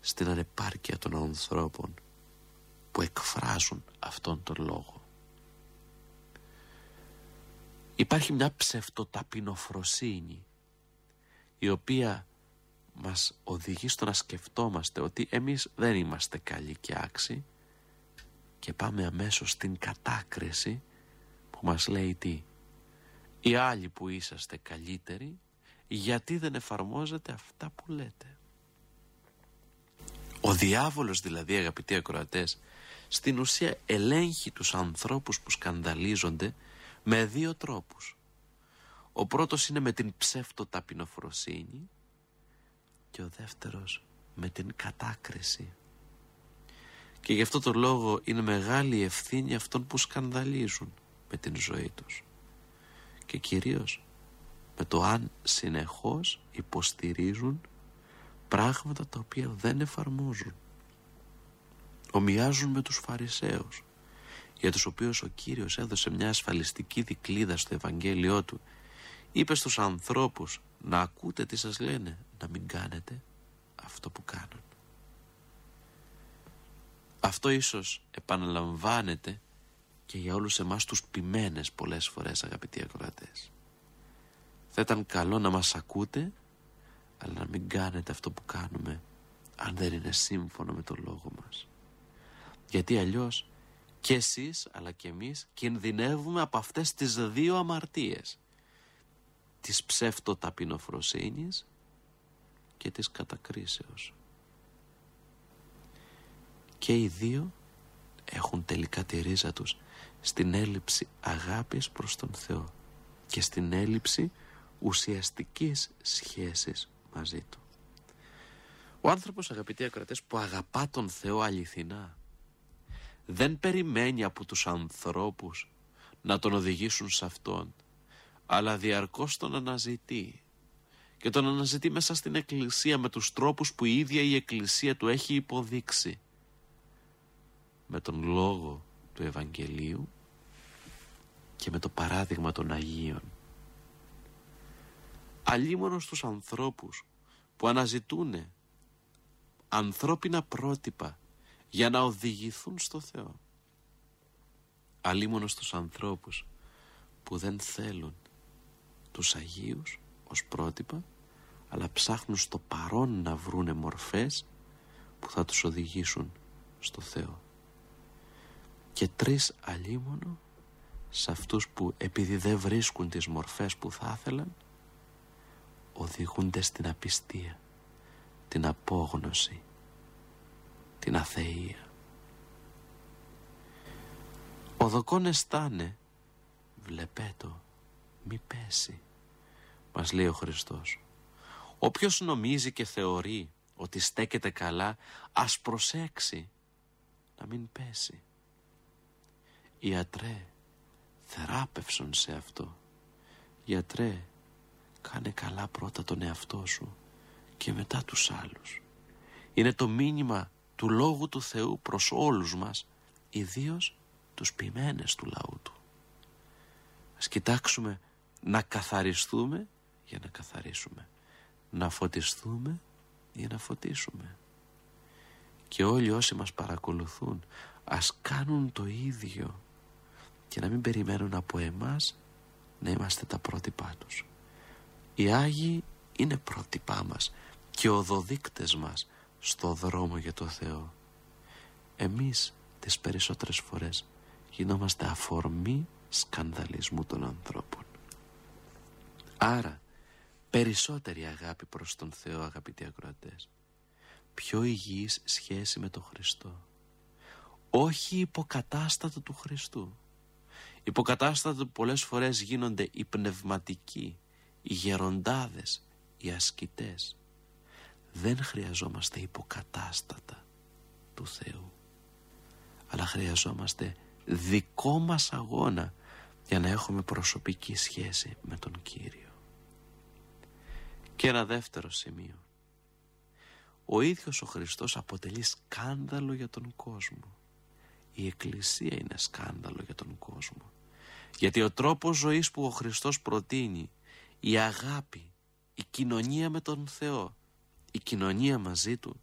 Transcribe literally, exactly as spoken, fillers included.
στην ανεπάρκεια των ανθρώπων που εκφράζουν αυτόν τον λόγο. Υπάρχει μια ψευτοταπεινοφροσύνη η οποία μας οδηγεί στο να σκεφτόμαστε ότι εμείς δεν είμαστε καλοί και άξιοι και πάμε αμέσως στην κατάκριση που μας λέει τι? Οι άλλοι που είσαστε καλύτεροι, γιατί δεν εφαρμόζετε αυτά που λέτε? Ο διάβολος δηλαδή, αγαπητοί ακροατές, στην ουσία ελέγχει τους ανθρώπους που σκανδαλίζονται με δύο τρόπους. Ο πρώτος είναι με την ψεύτο-ταπεινοφροσύνη και ο δεύτερος με την κατάκριση. Και γι' αυτό το λόγο είναι μεγάλη η ευθύνη αυτών που σκανδαλίζουν με την ζωή τους και κυρίως με το αν συνεχώς υποστηρίζουν πράγματα τα οποία δεν εφαρμόζουν. Ομοιάζουν με τους Φαρισαίους, για τους οποίους ο Κύριος έδωσε μια ασφαλιστική δικλίδα στο Ευαγγέλιό του. Είπε στους ανθρώπους να ακούτε τι σας λένε, να μην κάνετε αυτό που κάνουν. Αυτό ίσως επαναλαμβάνεται και για όλους εμάς τους ποιμένες πολλές φορές, αγαπητοί ακροατές. Θα ήταν καλό να μας ακούτε, αλλά να μην κάνετε αυτό που κάνουμε αν δεν είναι σύμφωνο με το λόγο μας. Γιατί αλλιώς και εσείς αλλά και εμείς κινδυνεύουμε από αυτές τις δύο αμαρτίες, της ψεύτο-ταπεινοφροσύνης και της κατακρίσεως. Και οι δύο έχουν τελικά τη ρίζα τους στην έλλειψη αγάπης προς τον Θεό και στην έλλειψη ουσιαστικής σχέσης μαζί Του. Ο άνθρωπος, αγαπητοί ακροατές, που αγαπά τον Θεό αληθινά, δεν περιμένει από τους ανθρώπους να τον οδηγήσουν σε Αυτόν, αλλά διαρκώς τον αναζητεί και τον αναζητεί μέσα στην Εκκλησία με τους τρόπους που η ίδια η Εκκλησία του έχει υποδείξει, με τον λόγο του Ευαγγελίου και με το παράδειγμα των Αγίων. Αλλήμωνο στους ανθρώπους που αναζητούν ανθρώπινα πρότυπα για να οδηγηθούν στο Θεό. Αλλήμωνο στους ανθρώπους που δεν θέλουν τους Αγίους ως πρότυπα, αλλά ψάχνουν στο παρόν να βρούνε μορφές που θα τους οδηγήσουν στο Θεό. Και τρεις αλλήμωνο σε αυτούς που επειδή δεν βρίσκουν τις μορφές που θα ήθελαν, οδηγούνται στην απιστία, την απόγνωση, την αθεία. Ο δοκόν εστάνε, βλεπέτο, μη πέσει, μας λέει ο Χριστός. Όποιος νομίζει και θεωρεί ότι στέκεται καλά, ας προσέξει να μην πέσει. Ιατρέ, θεράπευσον σε αυτό. Γιατρέ, κάνε καλά πρώτα τον εαυτό σου και μετά τους άλλους. Είναι το μήνυμα του Λόγου του Θεού προς όλους μας, ιδίως τους ποιμένες του λαού Του. Ας κοιτάξουμε να καθαριστούμε για να καθαρίσουμε, να φωτιστούμε για να φωτίσουμε. Και όλοι όσοι μας παρακολουθούν ας κάνουν το ίδιο και να μην περιμένουν από εμάς να είμαστε τα πρότυπά τους. Οι Άγιοι είναι πρότυπά μας και οδοδείκτες μας στο δρόμο για το Θεό. Εμείς τις περισσότερες φορές γινόμαστε αφορμή σκανδαλισμού των ανθρώπων. Άρα περισσότερη αγάπη προς τον Θεό, αγαπητοί ακροατές, πιο υγιής σχέση με τον Χριστό, όχι υποκατάστατο του Χριστού. Υποκατάστατο πολλές φορές γίνονται οι πνευματικοί, οι γεροντάδες, οι ασκητές. Δεν χρειαζόμαστε υποκατάστατα του Θεού, αλλά χρειαζόμαστε δικό μας αγώνα για να έχουμε προσωπική σχέση με τον Κύριο. Και ένα δεύτερο σημείο. Ο ίδιος ο Χριστός αποτελεί σκάνδαλο για τον κόσμο. Η Εκκλησία είναι σκάνδαλο για τον κόσμο. Γιατί ο τρόπος ζωής που ο Χριστός προτείνει, η αγάπη, η κοινωνία με τον Θεό, η κοινωνία μαζί Του,